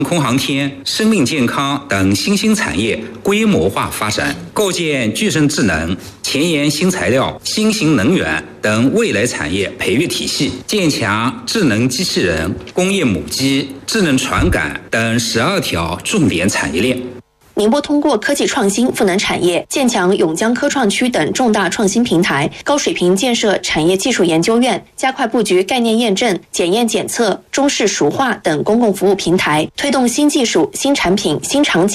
空航天、生命健康等新兴产业规模化发展，构建具身智能、前沿新材料、新型能源等未来产业培育体系，建强智能机器人、工业母机、智能传感等12条重点产业链。 宁波通过科技创新赋能产业，建强永江科创区等重大创新平台，高水平建设产业技术研究院，加快布局概念验证、检验检测、中式熟化等公共服务平台，推动新技术、新产品、新场景